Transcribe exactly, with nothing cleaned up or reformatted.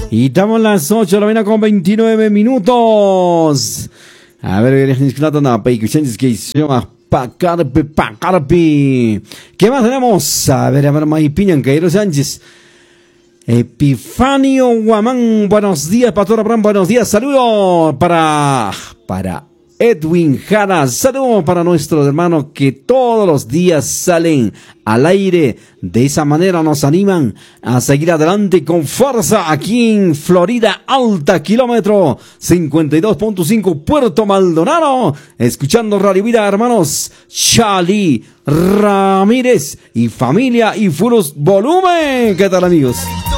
Y estamos a las ocho de la mañana con veintinueve minutos. A ver, Pacarpi, Pacarpi. ¿Qué más tenemos? A ver, a ver, Maipiñan, Cairo Sánchez. Epifanio Guamán, buenos días, Pastor Abraham, buenos días, saludos para, para Edwin Jara, saludos para nuestros hermanos que todos los días salen al aire, de esa manera nos animan a seguir adelante con fuerza aquí en Florida Alta, kilómetro cincuenta y dos punto cinco, Puerto Maldonado, escuchando Radio Vida, hermanos Charlie Ramírez y familia y Furos Volumen. ¿Qué tal, amigos?